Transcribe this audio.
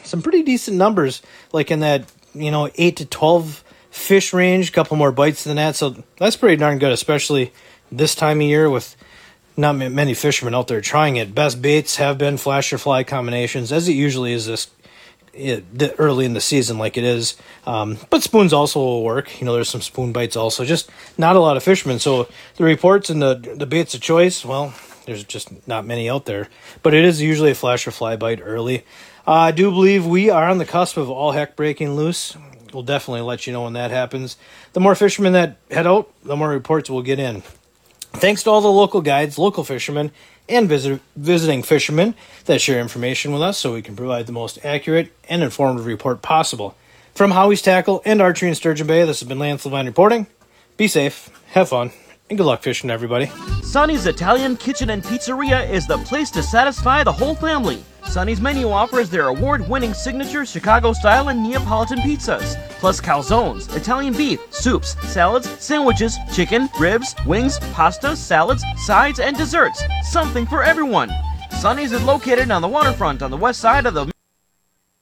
some pretty decent numbers, like in that 8 to 12 fish range, a couple more bites than that. So that's pretty darn good, especially this time of year with not many fishermen out there trying it. Best baits have been flasher fly combinations, as it usually is early in the season, like it is. But spoons also will work. There's some spoon bites also, just not a lot of fishermen. So the reports and the baits of choice, well, there's just not many out there. But it is usually a flasher fly bite early. I do believe we are on the cusp of all heck breaking loose. We'll definitely let you know when that happens. The more fishermen that head out, the more reports we'll get in. Thanks to all the local guides, local fishermen, and visiting fishermen that share information with us so we can provide the most accurate and informative report possible. From Howie's Tackle and Archery in Sturgeon Bay, this has been Lance Levine reporting. Be safe, have fun, and good luck fishing, everybody. Sonny's Italian Kitchen and Pizzeria is the place to satisfy the whole family. Sonny's menu offers their award-winning signature Chicago-style and Neapolitan pizzas, plus calzones, Italian beef, soups, salads, sandwiches, chicken, ribs, wings, pasta, salads, sides, and desserts. Something for everyone. Sonny's is located on the waterfront on the west side of the